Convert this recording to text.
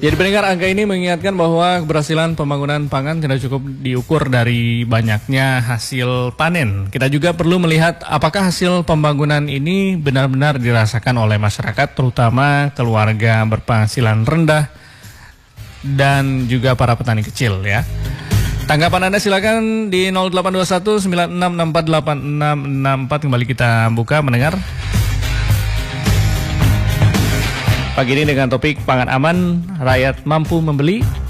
Jadi pendengar, angka ini mengingatkan bahwa keberhasilan pembangunan pangan tidak cukup diukur dari banyaknya hasil panen. Kita juga perlu melihat apakah hasil pembangunan ini benar-benar dirasakan oleh masyarakat, terutama keluarga berpenghasilan rendah dan juga para petani kecil ya. Tanggapan Anda silakan di 0821 96648664. Kembali kita buka mendengar pagi ini dengan topik pangan aman, rakyat mampu membeli.